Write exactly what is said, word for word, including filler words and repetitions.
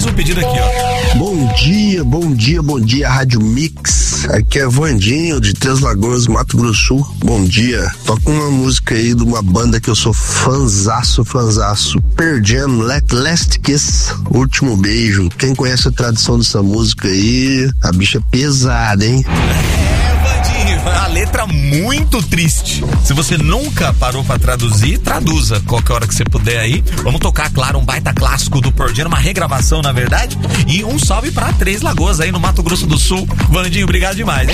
mais um pedido aqui, ó. Bom dia, bom dia, bom dia, Rádio Mix. Aqui é Vandinho, de Três Lagoas, Mato Grosso do Sul. Bom dia. Toca uma música aí de uma banda que eu sou fanzaço, fanzaço. Pearl Jam, Let Last Kiss, Último Beijo. Quem conhece a tradução dessa música aí, a bicha é pesada, hein? A letra muito triste. Se você nunca parou pra traduzir, traduza qualquer hora que você puder aí. Vamos tocar, claro, um baita clássico do Pearl Jam, uma regravação, na verdade. E um salve pra Três Lagoas aí no Mato Grosso do Sul. Vandinho, obrigado demais, hein?